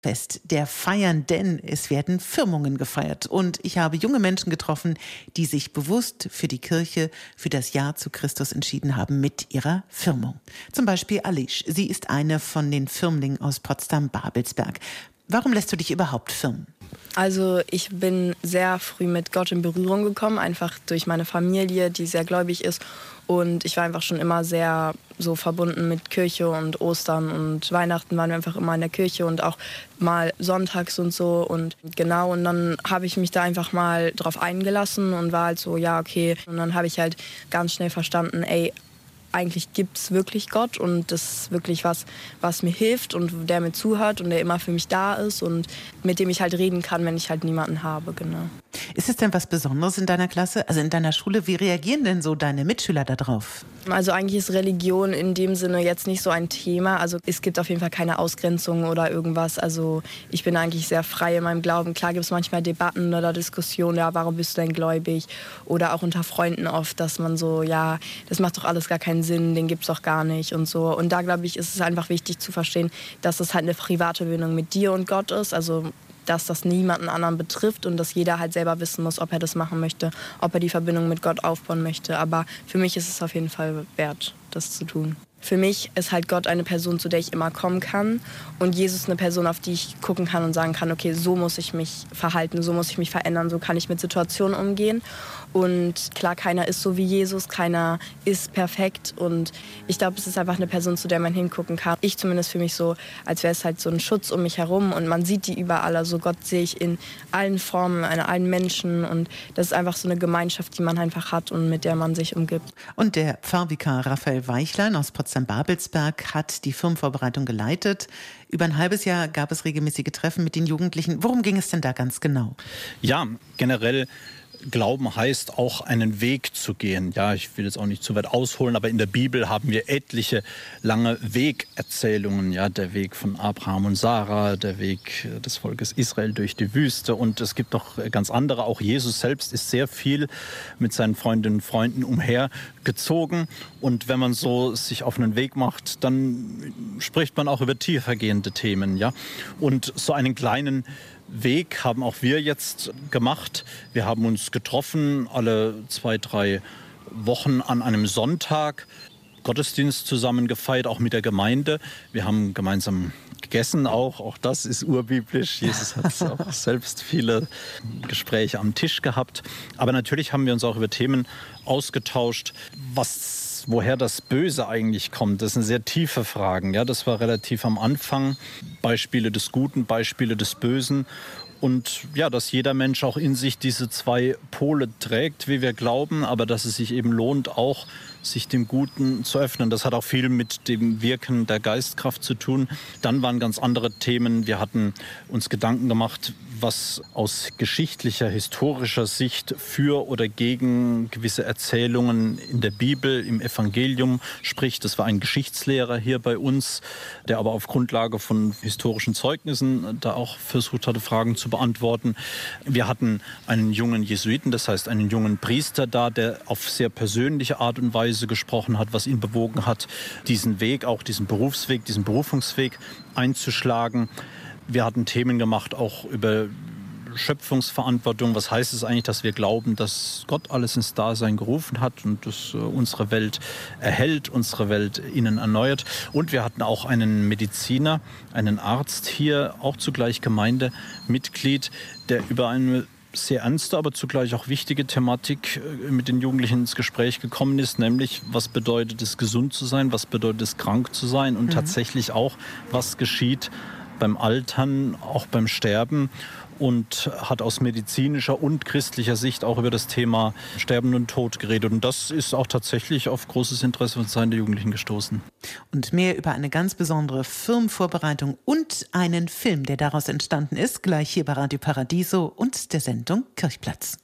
Fest der feiern, denn es werden Firmungen gefeiert. Und ich habe junge Menschen getroffen, die sich bewusst für die Kirche, für das Ja zu Christus entschieden haben mit ihrer Firmung. Zum Beispiel Alish. Sie ist eine von den Firmlingen aus Potsdam-Babelsberg. Warum lässt du dich überhaupt firmen? Also ich bin sehr früh mit Gott in Berührung gekommen, einfach durch meine Familie, die sehr gläubig ist. Und ich war einfach schon immer sehr so verbunden mit Kirche und Ostern und Weihnachten waren wir einfach immer in der Kirche und auch mal sonntags und so. Und genau, und dann habe ich mich da einfach mal drauf eingelassen und war halt so, ja, okay. Und dann habe ich halt ganz schnell verstanden, eigentlich gibt es wirklich Gott und das ist wirklich was mir hilft und der mir zuhört und der immer für mich da ist und mit dem ich halt reden kann, wenn ich halt niemanden habe, genau. Ist es denn was Besonderes in deiner Klasse, also in deiner Schule? Wie reagieren denn so deine Mitschüler darauf? Also eigentlich ist Religion in dem Sinne jetzt nicht so ein Thema. Also es gibt auf jeden Fall keine Ausgrenzung oder irgendwas. Also ich bin eigentlich sehr frei in meinem Glauben. Klar gibt es manchmal Debatten oder Diskussionen, ja, warum bist du denn gläubig? Oder auch unter Freunden oft, dass man so, ja, das macht doch alles gar keinen Sinn, den gibt's doch gar nicht und so. Und da, glaube ich, ist es einfach wichtig zu verstehen, dass es halt eine private Verbindung mit dir und Gott ist. Also dass das niemanden anderen betrifft und dass jeder halt selber wissen muss, ob er das machen möchte, ob er die Verbindung mit Gott aufbauen möchte. Aber für mich ist es auf jeden Fall wert, das zu tun. Für mich ist halt Gott eine Person, zu der ich immer kommen kann und Jesus eine Person, auf die ich gucken kann und sagen kann, okay, so muss ich mich verhalten, so muss ich mich verändern, so kann ich mit Situationen umgehen. Und klar, keiner ist so wie Jesus, keiner ist perfekt und ich glaube, es ist einfach eine Person, zu der man hingucken kann. Ich zumindest für mich so, als wäre es halt so ein Schutz um mich herum und man sieht die überall. Also Gott sehe ich in allen Formen, in allen Menschen und das ist einfach so eine Gemeinschaft, die man einfach hat und mit der man sich umgibt. Und der Pfarrvikar Raphael Weichlein aus Potsdam-Babelsberg hat die Firmenvorbereitung geleitet. Über ein halbes Jahr gab es regelmäßige Treffen mit den Jugendlichen. Worum ging es denn da ganz genau? Ja, generell Glauben heißt auch einen Weg zu gehen. Ja, ich will jetzt auch nicht zu weit ausholen, aber in der Bibel haben wir etliche lange Wegerzählungen. Ja, der Weg von Abraham und Sarah, der Weg des Volkes Israel durch die Wüste und es gibt noch ganz andere. Auch Jesus selbst ist sehr viel mit seinen Freundinnen und Freunden umhergezogen und wenn man so sich auf einen Weg macht, dann spricht man auch über tiefergehende Themen. Ja, und so einen kleinen Weg haben auch wir jetzt gemacht. Wir haben uns getroffen, alle 2-3 Wochen an einem Sonntag, Gottesdienst zusammen gefeiert, auch mit der Gemeinde. Wir haben gemeinsam gegessen auch das ist urbiblisch. Jesus hat auch selbst viele Gespräche am Tisch gehabt. Aber natürlich haben wir uns auch über Themen ausgetauscht, woher das Böse eigentlich kommt. Das sind sehr tiefe Fragen. Ja, das war relativ am Anfang. Beispiele des Guten, Beispiele des Bösen. Und ja, dass jeder Mensch auch in sich diese zwei Pole trägt, wie wir glauben, aber dass es sich eben lohnt, auch sich dem Guten zu öffnen. Das hat auch viel mit dem Wirken der Geistkraft zu tun. Dann waren ganz andere Themen. Wir hatten uns Gedanken gemacht, was aus geschichtlicher, historischer Sicht für oder gegen gewisse Erzählungen in der Bibel, im Evangelium spricht. Das war ein Geschichtslehrer hier bei uns, der aber auf Grundlage von historischen Zeugnissen da auch versucht hatte, Fragen zu beantworten. Wir hatten einen jungen Jesuiten, das heißt einen jungen Priester da, der auf sehr persönliche Art und Weise gesprochen hat, was ihn bewogen hat, diesen Weg, auch diesen Berufsweg, diesen Berufungsweg einzuschlagen. Wir hatten Themen gemacht, auch über Schöpfungsverantwortung. Was heißt es eigentlich, dass wir glauben, dass Gott alles ins Dasein gerufen hat und dass unsere Welt erhält, unsere Welt innen erneuert. Und wir hatten auch einen Mediziner, einen Arzt hier, auch zugleich Gemeindemitglied, der über eine sehr ernste, aber zugleich auch wichtige Thematik mit den Jugendlichen ins Gespräch gekommen ist, nämlich was bedeutet es, gesund zu sein, was bedeutet es, krank zu sein und tatsächlich auch, was geschieht beim Altern, auch beim Sterben und hat aus medizinischer und christlicher Sicht auch über das Thema Sterben und Tod geredet. Und das ist auch tatsächlich auf großes Interesse von Seiten der Jugendlichen gestoßen. Und mehr über eine ganz besondere Firmenvorbereitung und einen Film, der daraus entstanden ist, gleich hier bei Radio Paradiso und der Sendung Kirchplatz.